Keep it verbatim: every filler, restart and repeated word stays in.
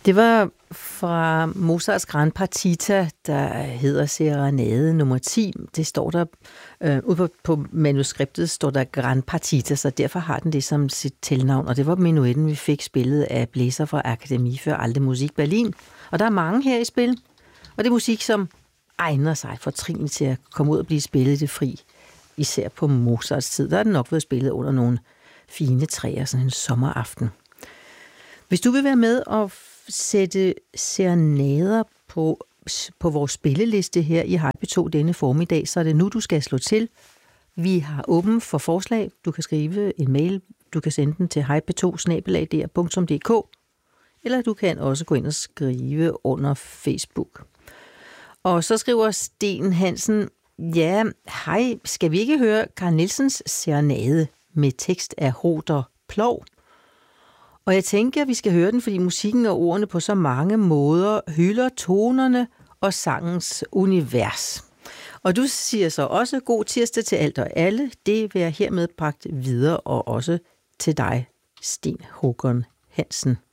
Det var fra Mozarts Gran Partita, der hedder Serenade nummer ti. Det står der, øh, ude på, på manuskriptet står der Gran Partita, så derfor har den det som sit tilnavn. Og det var menuetten, vi fik spillet af blæser fra Akademie für Alte Musik Berlin. Og der er mange her i spil. Og det er musik, som egner sig fortrinligt til at komme ud og blive spillet i det fri. Især på Mozarts tid, der er den nok været spillet under nogle fine træer, sådan en sommeraften. Hvis du vil være med og sætte serenader på, på vores spilleliste her i Hej P to denne formiddag, så er det nu, du skal slå til. Vi har åben for forslag. Du kan skrive en mail. Du kan sende den til hej p to snabel-a d r punktum d k, eller du kan også gå ind og skrive under Facebook. Og så skriver Sten Hansen, ja, hej, skal vi ikke høre Carl Nielsens serenade med tekst af Hoder Plov? Og jeg tænker, at vi skal høre den, fordi musikken og ordene på så mange måder hylder tonerne og sangens univers. Og du siger så også god tirsdag til alt og alle. Det vil jeg hermed bragt videre, og også til dig, Sten Håkon Hansen.